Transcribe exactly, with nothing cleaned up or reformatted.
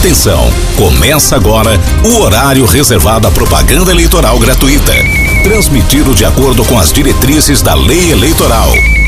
Atenção, começa agora o horário reservado à propaganda eleitoral gratuita. Transmitido de acordo com as diretrizes da Lei Eleitoral.